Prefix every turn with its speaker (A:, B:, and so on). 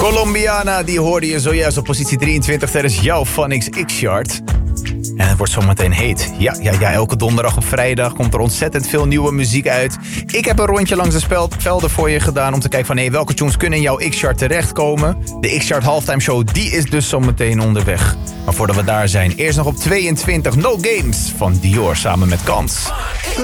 A: Colombiana, die hoorde je zojuist op positie 23 tijdens jouw Phonics X-Chart. En het wordt zometeen heet. Ja, elke donderdag of vrijdag komt er ontzettend veel nieuwe muziek uit. Ik heb een rondje langs de velden voor je gedaan om te kijken van welke tunes kunnen in jouw X-Chart terechtkomen. De X-Chart Halftime Show, die is dus zometeen onderweg. Maar voordat we daar zijn, eerst nog op 22 No Games van Dior samen met Kans.